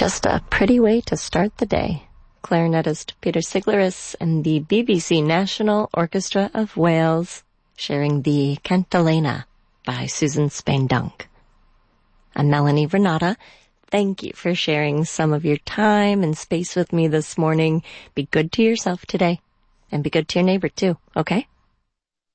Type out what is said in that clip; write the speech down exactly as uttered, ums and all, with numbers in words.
Just a pretty way to start the day. Clarinetist Peter Siglaris and the B B C National Orchestra of Wales sharing the Cantilena by Susan Spain Dunk. I'm Melanie Renata. Thank you for sharing some of your time and space with me this morning. Be good to yourself today and be good to your neighbor too, okay?